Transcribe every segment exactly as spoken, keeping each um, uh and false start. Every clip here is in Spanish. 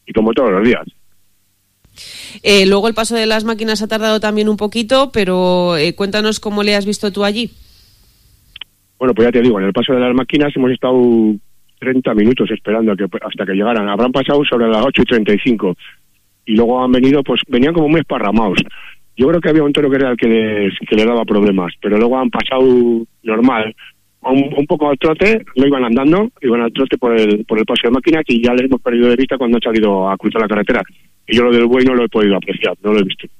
y como todos los días. Eh, luego el paso de las máquinas ha tardado también un poquito, pero eh, cuéntanos cómo le has visto tú allí. Bueno, pues ya te digo, en el paso de las máquinas hemos estado treinta minutos esperando a que, hasta que llegaran. Habrán pasado sobre las ocho y treinta y cinco. Y luego han venido, pues venían como muy esparramados. Yo creo que había un toro que era el que les, que les daba problemas, pero luego han pasado normal. Un, un poco al trote, no iban andando, iban al trote por el, por el paso de máquinas y ya les hemos perdido de vista cuando han salido a cruzar la carretera. Y yo lo del buey no lo he podido apreciar, no lo he visto.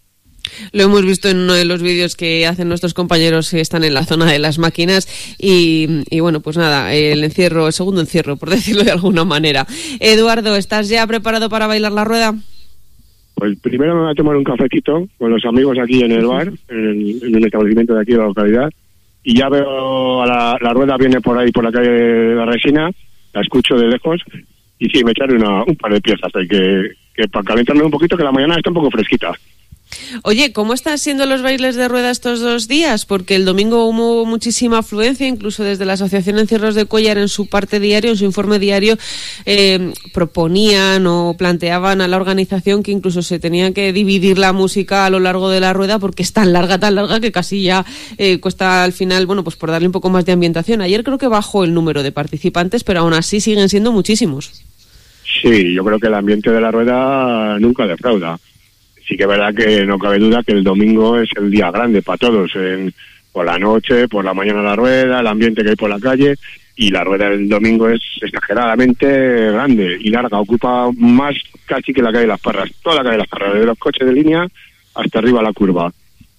Lo hemos visto en uno de los vídeos que hacen nuestros compañeros que están en la zona de las máquinas y, y bueno, pues nada, el encierro, el segundo encierro, por decirlo de alguna manera. Eduardo, ¿estás ya preparado para bailar la rueda? Pues primero me voy a tomar un cafecito con los amigos aquí en el bar, en el, en el establecimiento de aquí de la localidad, y ya veo a la, la rueda viene por ahí, por la calle de la Resina, la escucho de lejos, y sí, me echaré una, un par de piezas, hay que, que para calentarme un poquito, que la mañana está un poco fresquita. Oye, ¿cómo están siendo los bailes de rueda estos dos días? Porque el domingo hubo muchísima afluencia, incluso desde la Asociación Encierros de Cuéllar en su parte diario, en su informe diario, eh, proponían o planteaban a la organización que incluso se tenía que dividir la música a lo largo de la rueda porque es tan larga, tan larga que casi ya eh, cuesta al final, bueno, pues por darle un poco más de ambientación. Ayer creo que bajó el número de participantes, pero aún así siguen siendo muchísimos. Sí, yo creo que el ambiente de la rueda nunca defrauda. Sí que es verdad que no cabe duda que el domingo es el día grande para todos, en, por la noche, por la mañana la rueda, el ambiente que hay por la calle, y la rueda del domingo es exageradamente grande y larga, ocupa más casi que la calle de las Parras, toda la calle de las Parras, desde los coches de línea hasta arriba la curva.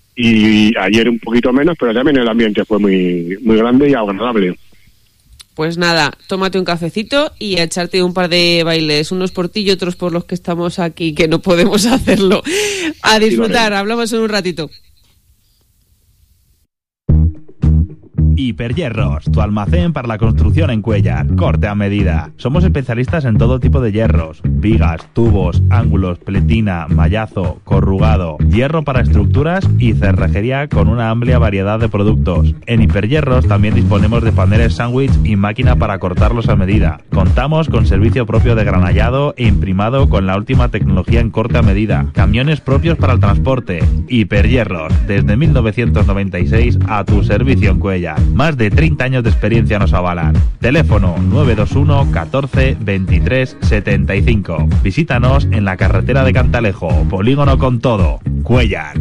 Y ayer un poquito menos, pero también el ambiente fue muy, muy grande y agradable. Pues nada, tómate un cafecito y a echarte un par de bailes, unos por ti y otros por los que estamos aquí, que no podemos hacerlo. A disfrutar, hablamos en un ratito. Hiperhierros, tu almacén para la construcción en Cuéllar, corte a medida. Somos especialistas en todo tipo de hierros, vigas, tubos, ángulos, pletina, mallazo, corrugado, hierro para estructuras y cerrajería con una amplia variedad de productos. En Hiperhierros también disponemos de paneles sándwich y máquina para cortarlos a medida. Contamos con servicio propio de granallado e imprimado con la última tecnología en corte a medida. Camiones propios para el transporte. Hiperhierros, desde mil novecientos noventa y seis a tu servicio en Cuéllar. Más de treinta años de experiencia nos avalan. Teléfono nueve dos uno catorce veintitrés setenta y cinco. Visítanos en la carretera de Cantalejo, Polígono con Todo, Cuéllar.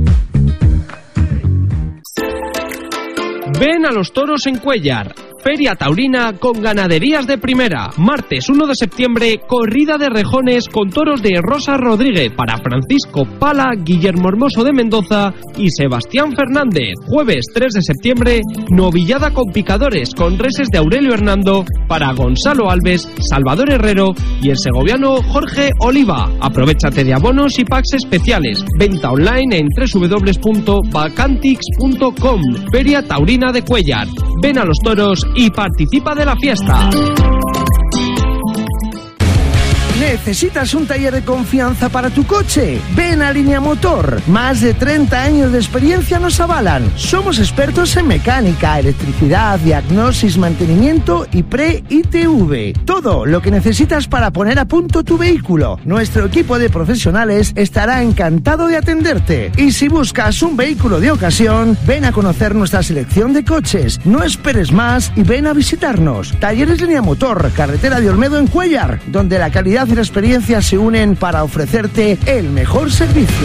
Ven a los toros en Cuéllar. Feria taurina con ganaderías de primera. Martes uno de septiembre, corrida de rejones con toros de Rosa Rodríguez para Francisco Pala, Guillermo Hermoso de Mendoza y Sebastián Fernández. Jueves tres de septiembre, novillada con picadores con reses de Aurelio Hernando para Gonzalo Alves, Salvador Herrero y el segoviano Jorge Oliva. Aprovechate de abonos y packs especiales. Venta online en doble u doble u doble u punto vacantix punto com. Feria taurina de Cuéllar. Ven a los toros y participa de la fiesta. ¿Necesitas un taller de confianza para tu coche? Ven a Línea Motor. Más de treinta años de experiencia nos avalan. Somos expertos en mecánica, electricidad, diagnosis, mantenimiento y pre-I T V. Todo lo que necesitas para poner a punto tu vehículo. Nuestro equipo de profesionales estará encantado de atenderte. Y si buscas un vehículo de ocasión, ven a conocer nuestra selección de coches. No esperes más y ven a visitarnos. Talleres Línea Motor, carretera de Olmedo en Cuéllar, donde la calidad y la experiencia se unen para ofrecerte el mejor servicio.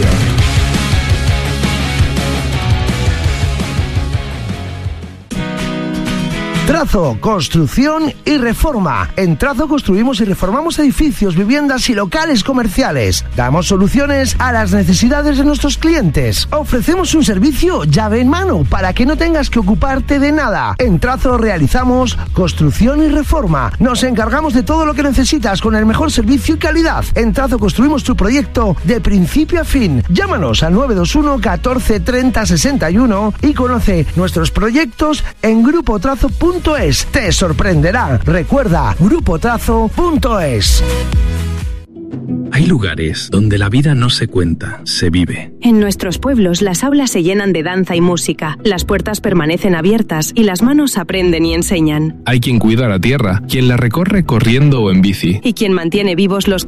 Trazo, construcción y reforma. En Trazo construimos y reformamos edificios, viviendas y locales comerciales. Damos soluciones a las necesidades de nuestros clientes. Ofrecemos un servicio llave en mano para que no tengas que ocuparte de nada. En Trazo realizamos construcción y reforma. Nos encargamos de todo lo que necesitas con el mejor servicio y calidad. En Trazo construimos tu proyecto de principio a fin. Llámanos al nueve dos uno catorce treinta sesenta y uno y conoce nuestros proyectos en grupo trazo punto es. Te sorprenderá. Recuerda, grupo trazo punto es. Hay lugares donde la vida no se cuenta, se vive. En nuestros pueblos las aulas se llenan de danza y música, las puertas permanecen abiertas y las manos aprenden y enseñan. Hay quien cuida la tierra, quien la recorre corriendo o en bici. Y quien mantiene vivos los